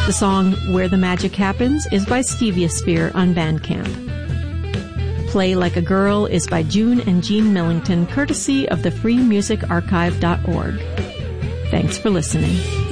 The song Where the Magic Happens is by Steviosphere on Bandcamp. Play Like a Girl is by June and Jean Millington, courtesy of the freemusicarchive.org. Thanks for listening.